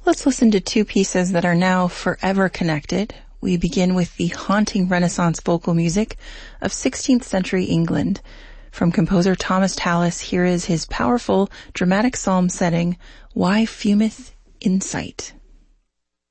Let's listen to two pieces that are now forever connected. We begin with the haunting Renaissance vocal music of 16th century England. From composer Thomas Tallis, here is his powerful dramatic psalm setting, Why Fumeth Insight?